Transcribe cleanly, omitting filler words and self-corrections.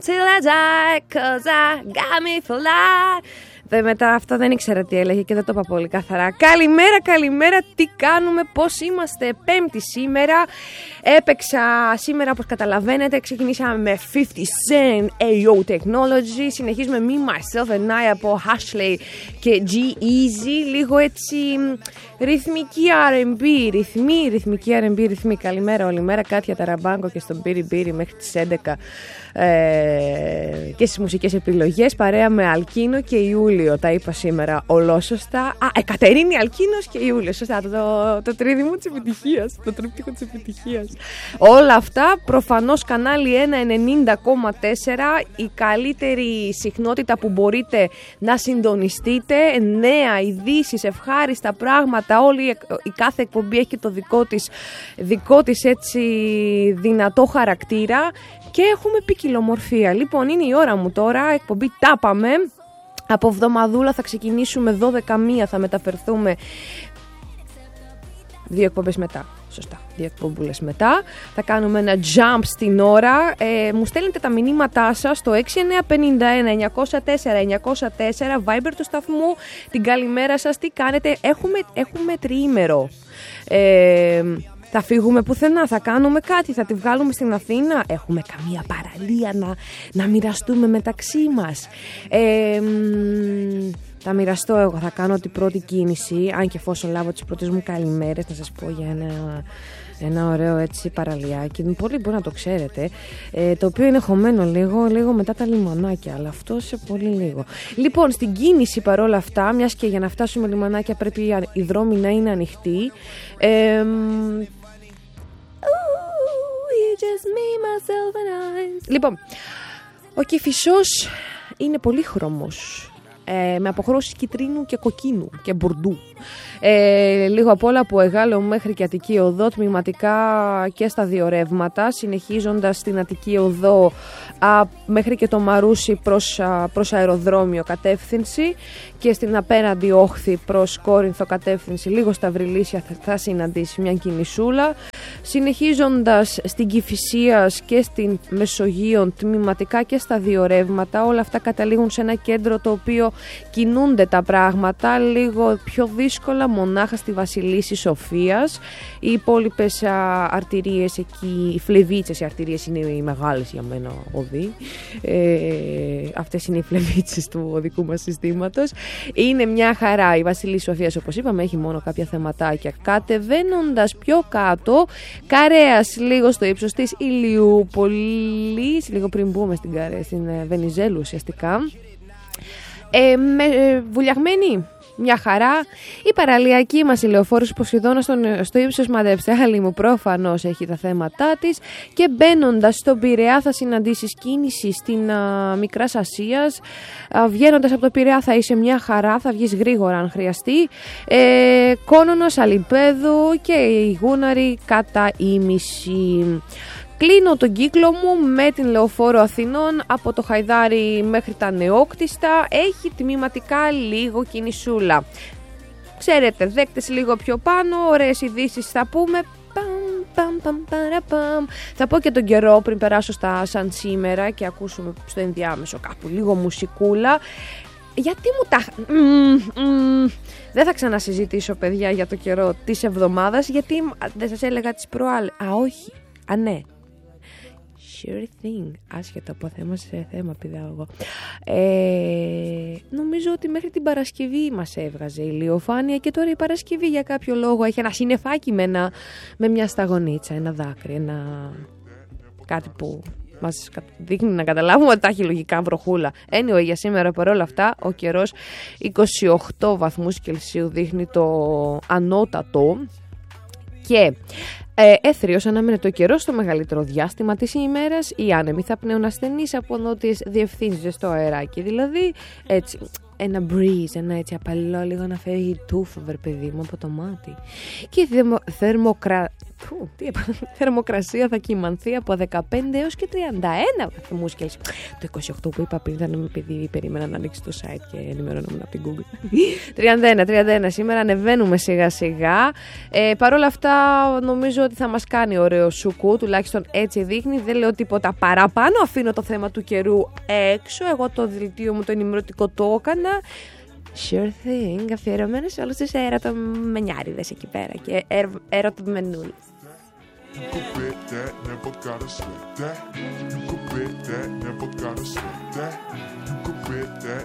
till I die, 'cause I got me for life. Μετά αυτό δεν ήξερα τι έλεγε και δεν το είπα πολύ καθαρά. Καλημέρα, τι κάνουμε, πώς είμαστε? Πέμπτη σήμερα. Έπαιξα σήμερα, όπως καταλαβαίνετε, ξεκινήσαμε με 50 Cent, AO Technology. Συνεχίζουμε Me, Myself and I από Ashley και G-Eazy. Λίγο έτσι ρυθμική R&B, ρυθμική R&B, ρυθμή. Καλημέρα όλη μέρα, Κάτια Ταραμπάνκο και στον Πύρι Μπύρι μέχρι τις 11 και στις μουσικές επιλογές, παρέα με Αλκίνο και Ιούλιο. Τα είπα σήμερα ολόσωστα. Κατερίνη, Αλκίνος και Ιούλιο. Σωστά, το τρίδημο της επιτυχίας, το τρίπτυχο της επιτυχίας. Όλα αυτά προφανώς κανάλι 190,4, η καλύτερη συχνότητα που μπορείτε να συντονιστείτε. Νέα, ειδήσεις, ευχάριστα πράγματα. Όλη η κάθε εκπομπή έχει και το δικό της έτσι δυνατό χαρακτήρα. Και έχουμε ποικιλομορφία. Λοιπόν, είναι η ώρα μου τώρα, εκπομπή τάπαμε. Από εβδομαδούλα θα ξεκινήσουμε 12 θα μεταφερθούμε 2 εκπομπές μετά. Σωστά, 2 εκπομπούλες μετά. Θα κάνουμε ένα jump στην ώρα. Μου στέλνετε τα μηνύματά σας στο 6951-904-904, Viber του σταθμού. Την καλημέρα σας, τι κάνετε? Έχουμε τριήμερο. Θα φύγουμε πουθενά, θα κάνουμε κάτι, θα τη βγάλουμε στην Αθήνα. Έχουμε καμία παραλία να μοιραστούμε μεταξύ μας? Θα μοιραστώ εγώ, θα κάνω την πρώτη κίνηση, αν και εφόσον λάβω τις πρώτες μου καλημέρες, να σας πω για ένα ωραίο έτσι παραλιάκι. Πολύ μπορεί να το ξέρετε, το οποίο είναι χωμένο λίγο μετά τα λιμανάκια, αλλά αυτό σε πολύ λίγο. Λοιπόν, στην κίνηση παρόλα αυτά, μιας και για να φτάσουμε λιμανάκια πρέπει οι δρόμοι να είναι ανοιχτοί. Λοιπόν, ο Κηφισός είναι πολύχρωμος, με αποχρώσεις κιτρίνου και κοκκίνου και μπουρντού. Λίγο απ' όλα από Εγάλεο μέχρι και Αττική Οδό, τμηματικά και στα δύο ρεύματα, συνεχίζοντας στην Αττική Οδό μέχρι και το Μαρούσι προς αεροδρόμιο κατεύθυνση και στην απέναντι όχθη προς Κόρινθο κατεύθυνση, λίγο στα Βρυλίσια θα συναντήσει μια κινησούλα. Συνεχίζοντας στην Κηφισίας και στην Μεσογείων, τμηματικά και στα δύο ρεύματα, όλα αυτά καταλήγουν σε ένα κέντρο το οποίο κινούνται τα πράγματα λίγο πιο δύσκολα μονάχα στη Βασιλίσση Σοφίας. Οι υπόλοιπες αρτηρίες εκεί, οι φλεβίτσες οι αρτηρίες είναι οι μεγάλες για μένα οδοί. Αυτές είναι οι φλεβίτσες του οδικού μας συστήματος. Είναι μια χαρά η Βασιλίσση Σοφίας, όπως είπαμε, έχει μόνο κάποια θεματάκια. Κατεβαίνοντας πιο κάτω, Καρέας λίγο στο ύψος της Ηλιούπολης, λίγο πριν μπούμε στην Βενιζέλου ουσιαστικά. Βουλιαγμένη, μια χαρά. Η παραλιακή μας η Λεωφόρος Ποσειδώνα στο ύψος, μαντέψτε, άλλη μου προφανώς έχει τα θέματά της. Και μπαίνοντας στον Πειραιά θα συναντήσεις κίνηση στην Μικράς Ασίας. Βγαίνοντας από το Πειραιά θα είσαι μια χαρά, θα βγεις γρήγορα αν χρειαστεί. Κόνονος, Αλιπέδου και η Γούναρη κατά ήμιση. Κλείνω τον κύκλο μου με την Λεωφόρο Αθηνών από το Χαϊδάρι μέχρι τα Νεόκτιστα. Έχει τμηματικά λίγο κινησούλα. Ξέρετε, δέκτες λίγο πιο πάνω, ωραίες ειδήσεις θα πούμε. Θα πω και τον καιρό πριν περάσω στα σαν σήμερα και ακούσουμε στο ενδιάμεσο κάπου λίγο μουσικούλα. Γιατί μου τα... Δεν θα ξανασυζητήσω, παιδιά, για το καιρό της εβδομάδας, γιατί δεν σας έλεγα τις προάλλες. Όχι. Ναι. Sure thing. Άσχετα από θέμα σε θέμα πηδάω εγώ. Νομίζω ότι μέχρι την Παρασκευή μας έβγαζε ηλιοφάνεια και τώρα η Παρασκευή για κάποιο λόγο έχει ένα συννεφάκι με μια σταγονίτσα, ένα δάκρυ, κάτι που μας δείχνει να καταλάβουμε ότι τα έχει λογικά βροχούλα. Anyway, για σήμερα παρόλα αυτά ο καιρός 28 βαθμούς Κελσίου δείχνει το ανώτατο και έθριος αναμένεται ο καιρός στο μεγαλύτερο διάστημα της ημέρας. Οι άνεμοι θα πνέουν ασθενείς από νότιες διευθύνσεις στο αεράκι, δηλαδή έτσι ένα breeze, ένα έτσι απαλό, λίγο να φεύγει τούφο, παιδί μου, από το μάτι. Και η Θερμοκρασία θα κυμανθεί από 15 έως και 31 βαθμούς Κέλσιο. Το 28 που είπα πριν ήταν επειδή περίμενα να ανοίξει το site και ενημερώνομαι από την Google. 31 σήμερα, ανεβαίνουμε σιγά σιγά. Παρ' όλα αυτά νομίζω ότι θα μας κάνει ωραίο σουκού, τουλάχιστον έτσι δείχνει. Δεν λέω τίποτα παραπάνω, αφήνω το θέμα του καιρού έξω. Εγώ το δελτίο μου το ενημερωτικό το έκανα. Sure thing, αφιερωμένο σε όλους τους ερωτομενιάριδες εκεί πέρα και ερωτομενούλες. You could bet that, never gotta sweat that. You could bet that, never gotta sweat that. You could bet that.